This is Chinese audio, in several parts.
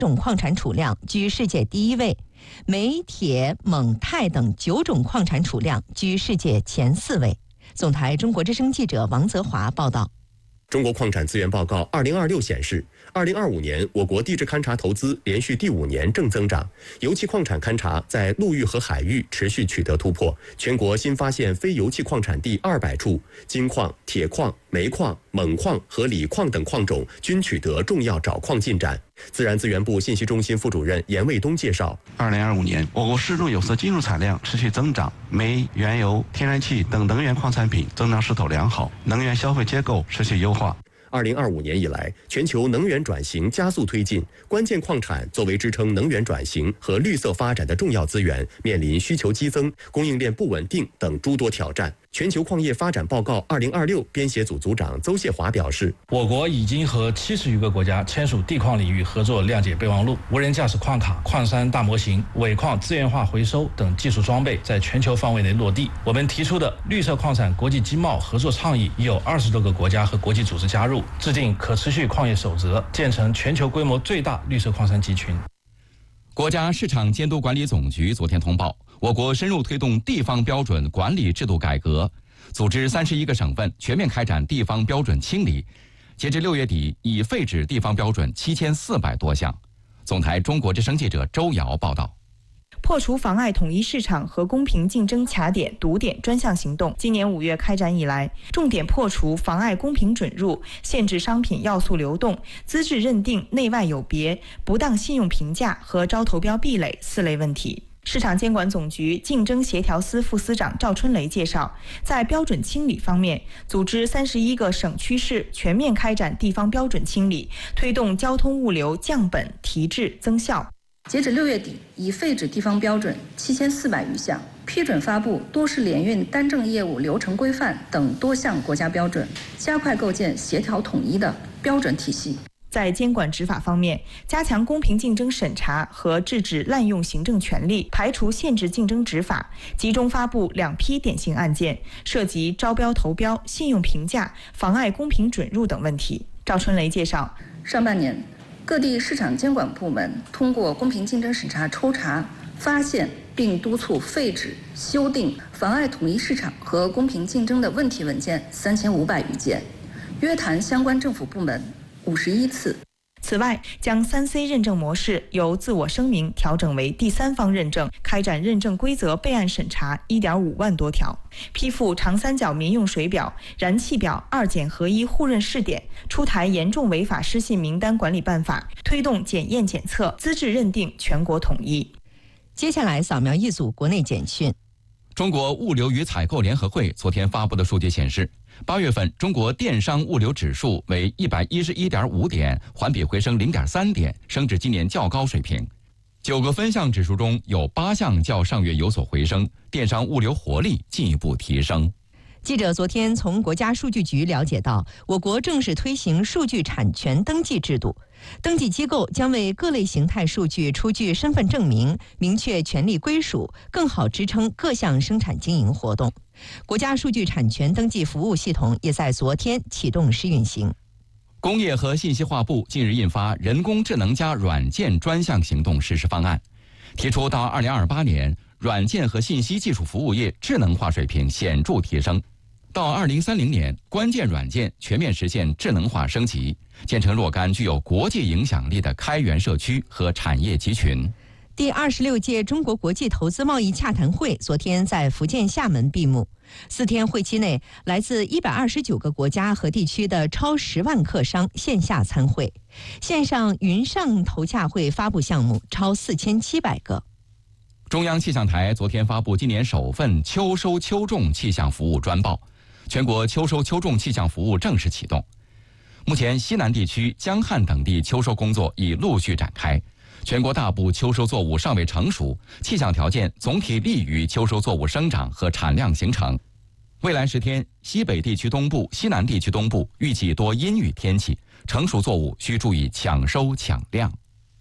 种矿产储量居世界第1位，镁、铁、锰、钛等9种矿产储量居世界前4位。总台中国之声记者王泽华报道。 中国矿产资源报告2026显示，2025年我国地质勘察投资连续第5年正增长，油气矿产勘察在陆域和海域持续取得突破，全国新发现非油气矿产地200处，金矿、铁矿、煤矿、锰矿和锂矿等矿种均取得重要找矿进展。自然资源部信息中心副主任严卫东介绍 ，2025年我国适中有色金属产量持续增长，煤、原油、天然气等能源矿产品增长势头良好，能源消费结构持续优化。 2025年以来，全球能源转型加速推进，关键矿产作为支撑能源转型和绿色发展的重要资源，面临需求激增、供应链不稳定等诸多挑战。全球矿业发展报告2026编写组组长邹谢华表示， 我国已经和70余个国家签署地矿领域合作谅解备忘录，无人驾驶矿卡、矿山大模型、尾矿资源化回收等技术装备在全球范围内落地。我们提出的绿色矿产国际经贸合作倡议已有20多个国家和国际组织加入，制定可持续矿业守则，建成全球规模最大绿色矿山集群。 国家市场监督管理总局昨天通报，我国深入推动地方标准管理制度改革，组织31个省份全面开展地方标准清理。截至6月底，已废止地方标准7400多项。总台中国之声记者周瑶报道。 破除妨碍统一市场和公平竞争卡点、堵点专项行动，今年5月开展以来，重点破除妨碍公平准入、限制商品要素流动、资质认定内外有别、不当信用评价和招投标壁垒4类问题。市场监管总局竞争协调司副司长赵春雷介绍，在标准清理方面，组织31个省区市全面开展地方标准清理，推动交通物流降本提质增效。 截止6月底，已废止地方标准7400余项，批准发布多式联运单证业务流程规范等多项国家标准，加快构建协调统一的标准体系。 在监管执法方面，加强公平竞争审查和制止滥用行政权力，排除限制竞争执法，集中发布2批典型案件，涉及招标投标、信用评价、妨碍公平准入等问题。赵春雷介绍， 上半年各地市场监管部门通过公平竞争审查抽查，发现并督促废止、修订妨碍统一市场和公平竞争的问题文件3500余件，约谈相关政府部门51次。 此外，将3C 认证模式由自我声明调整为第三方认证，开展认证规则备案审查1.5万多条，批复长三角民用水表、燃气表2检合一互认试点，出台严重违法失信名单管理办法，推动检验检测、资质认定全国统一。 接下来扫描一组国内简讯。 中国物流与采购联合会昨天发布的数据显示，8月份中国电商物流指数为111.5点，环比回升0.3点，升至今年较高水平。9个分项指数中有8项较上月有所回升，电商物流活力进一步提升。 记者昨天从国家数据局了解到，我国正式推行数据产权登记制度，登记机构将为各类形态数据出具身份证明，明确权利归属，更好支撑各项生产经营活动。国家数据产权登记服务系统也在昨天启动试运行。 工业和信息化部近日印发人工智能加软件专项行动实施方案，提出到2028年，软件和信息技术服务业智能化水平显著提升。到2030年，关键软件全面实现智能化升级，建成若干具有国际影响力的开源社区和产业集群。 第26届中国国际投资贸易洽谈会昨天在福建厦门闭幕。4天会期内，来自129个国家和地区的超10万客商线下参会，线上云上投洽会发布项目超4700个。 中央气象台昨天发布今年首份秋收秋种气象服务专报，全国秋收秋种气象服务正式启动。目前西南地区、江汉等地秋收工作已陆续展开，全国大部秋收作物尚未成熟，气象条件总体利于秋收作物生长和产量形成。未来10天，西北地区东部、西南地区东部预计多阴雨天气，成熟作物需注意抢收抢量。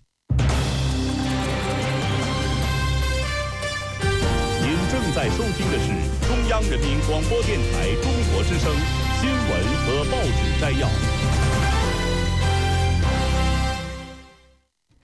您正在收听的是中央人民广播电台中国之声新闻和报纸摘要。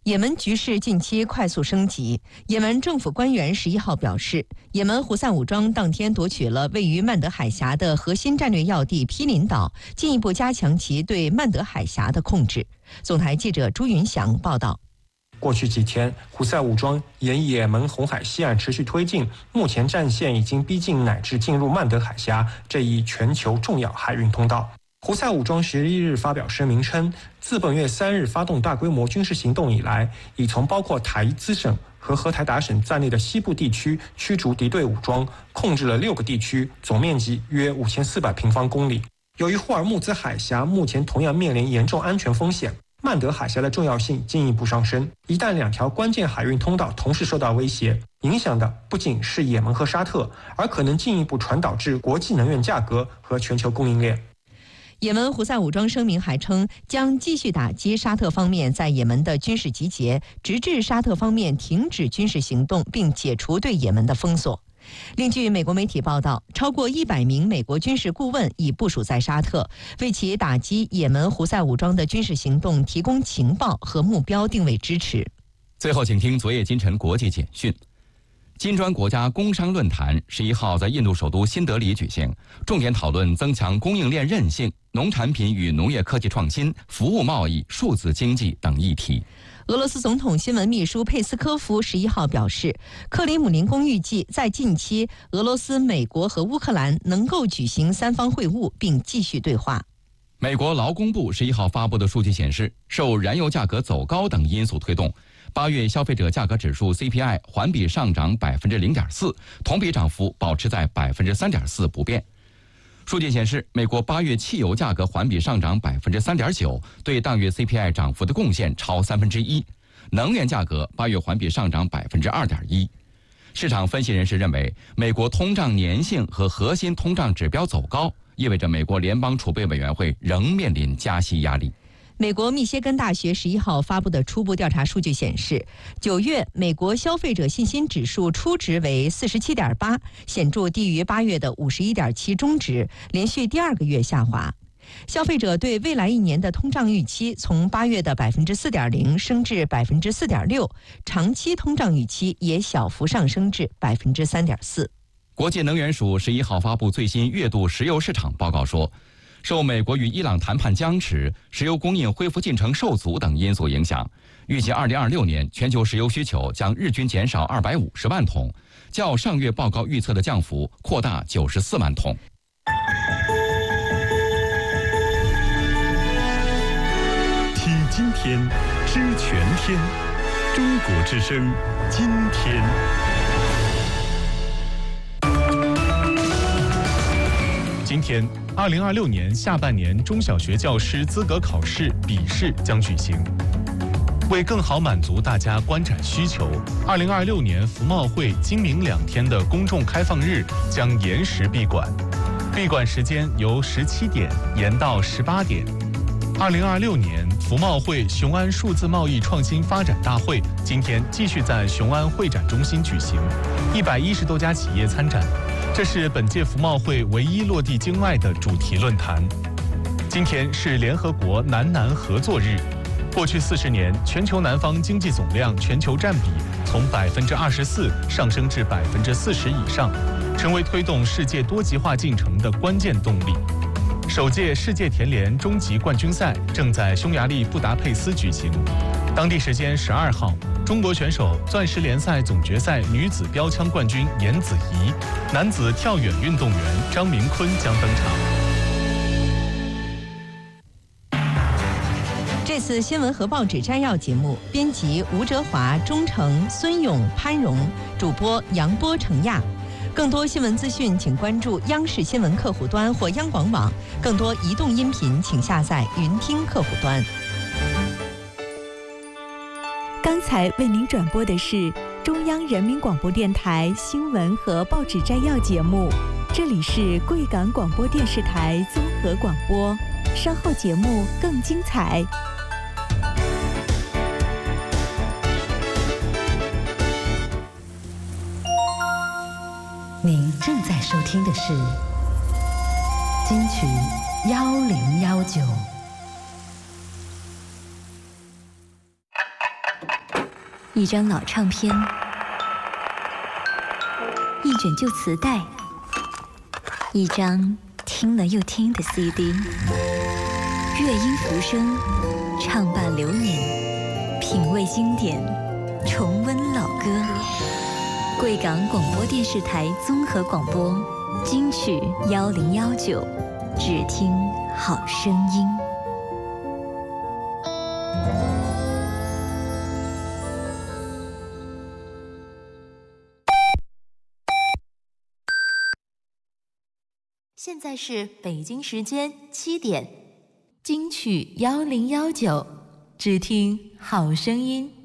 也门局势近期快速升级。也门政府官员11号表示，也门胡塞武装当天夺取了位于曼德海峡的核心战略要地毗邻岛，进一步加强其对曼德海峡的控制。总台记者朱云祥报道。 过去几天，胡塞武装沿也门红海西岸持续推进，目前战线已经逼近乃至进入曼德海峡这一全球重要海运通道。胡塞武装11日发表声明称，自本月3日发动大规模军事行动以来，已从包括塔伊兹省和荷台达省在内的西部地区驱逐敌对武装，控制了6个地区，总面积约5400平方公里。由于霍尔木兹海峡目前同样面临严重安全风险，曼德海峡的重要性进一步上升。一旦2条关键海运通道同时受到威胁，影响的不仅是也门和沙特，而可能进一步传导至国际能源价格和全球供应链。 也门胡塞武装声明还称，将继续打击沙特方面在也门的军事集结，直至沙特方面停止军事行动并解除对也门的封锁。另据美国媒体报道，超过100名美国军事顾问已部署在沙特，为其打击也门胡塞武装的军事行动提供情报和目标定位支持。 最后，请听昨夜今晨国际简讯。金砖国家工商论坛11号在印度首都新德里举行，重点讨论增强供应链韧性、农产品与农业科技创新、服务贸易、数字经济等议题。 俄罗斯总统新闻秘书佩斯科夫11号表示，克里姆林宫预计在近期，俄罗斯、美国和乌克兰能够举行3方会晤并继续对话。 美国劳工部11号发布的数据显示，受燃油价格走高等因素推动，8月消费者价格指数 CPI 环比上涨 0.4%， 同比涨幅保持在 3.4% 不变。数据显示，美国8月汽油价格环比上涨 3.9%， 对当月 CPI 涨幅的贡献超1/3。能源价格8月环比上涨 2.1%。市场分析人士认为，美国通胀粘性和核心通胀指标走高，意味着美国联邦储备委员会仍面临加息压力。 美国密歇根大学11号发布的初步调查数据显示，9月美国消费者信心指数初值为 47.8， 显著低于8月的 51.7 中值，连续第2个月下滑。消费者对未来1年的通胀预期从8月的 4.0% 升至 4.6%， 长期通胀预期也小幅上升至 3.4%。 国际能源署11号发布最新月度石油市场报告说，受美国与伊朗谈判僵持、石油供应恢复进程受阻等因素影响，预计2026年全球石油需求将日均减少250万桶，较上月报告预测的降幅扩大94万桶。 听今天，知全天，中国之声，今天。今天，2026年下半年中小学教师资格考试笔试将举行。为更好满足大家观展需求，2026年服贸会今明2天的公众开放日将延时闭馆，闭馆时间由17点延到18点。2026年服贸会雄安数字贸易创新发展大会今天继续在雄安会展中心举行，110多家企业参展。这是本届服贸会唯一落地境外的主题论坛。今天是联合国南南合作日。过去40年，全球南方经济总量全球占比从24%上升至40%以上，成为推动世界多极化进程的关键动力。首届世界田联终极冠军赛正在匈牙利布达佩斯举行。当地时间12号，中国选手钻石联赛总决赛女子标枪冠军严子怡、男子跳远运动员张明坤将登场。 这次新闻和报纸摘要节目，编辑吴哲华、钟诚、孙勇、潘荣，主播杨波、程亚。更多新闻资讯，请关注央视新闻客户端或央广网。更多移动音频，请下载云听客户端。 刚才为您转播的是中央人民广播电台新闻和报纸摘要节目，这里是贵港广播电视台综合广播，稍后节目更精彩。 您正在收听的是金曲1019。 一张老唱片，一卷旧磁带，一张听了又听的 CD。乐音浮生，唱罢流年，品味经典，重温老歌。贵港广播电视台综合广播，金曲1019，只听好声音。 现在是北京时间7点，金曲1019，只听好声音。